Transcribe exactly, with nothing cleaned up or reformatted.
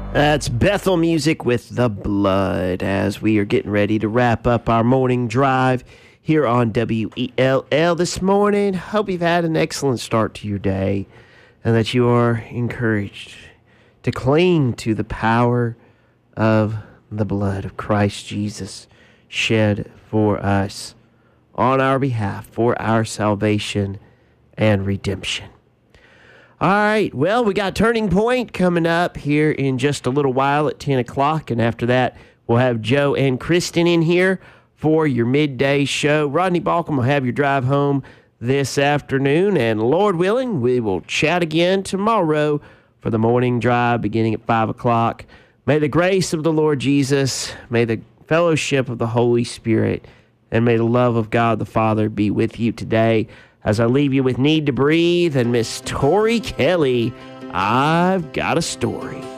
That's Bethel Music with The Blood as we are getting ready to wrap up our morning drive here on W E L L this morning. Hope you've had an excellent start to your day and that you are encouraged to cling to the power of the blood of Christ Jesus shed for us on our behalf for our salvation and redemption. All right, well, we got Turning Point coming up here in just a little while at ten o'clock, and after that, we'll have Joe and Kristen in here for your midday show. Rodney Balcom will have your drive home this afternoon, and Lord willing, we will chat again tomorrow for the morning drive beginning at five o'clock. May the grace of the Lord Jesus, may the fellowship of the Holy Spirit, and may the love of God the Father be with you today. As I leave you with Need to Breathe and Miss Tori Kelly, I've got a story.